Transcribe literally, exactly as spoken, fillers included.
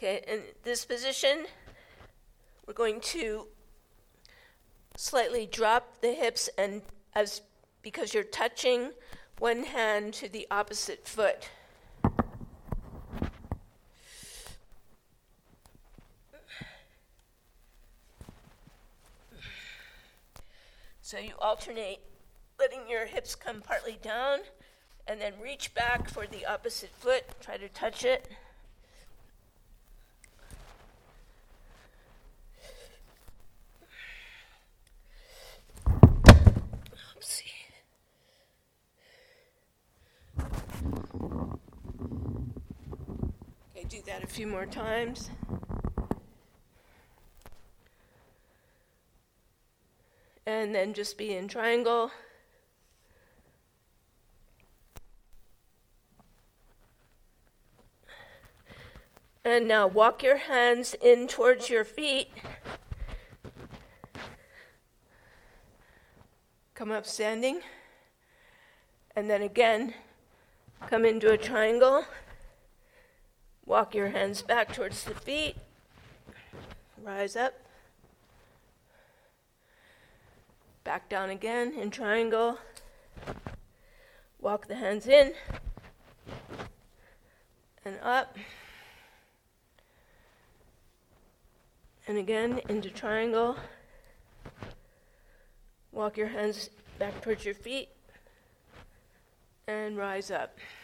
Okay, in this position, we're going to slightly drop the hips, and as because you're touching one hand to the opposite foot. So you alternate letting your hips come partly down and then reach back for the opposite foot. Try to touch it. Oopsie. Okay, do that a few more times. And then just be in triangle. And now walk your hands in towards your feet. Come up standing. And then again, come into a triangle. Walk your hands back towards the feet. Rise up. Back down again in triangle. Walk the hands in and up. And again into triangle. Walk your hands back towards your feet and rise up.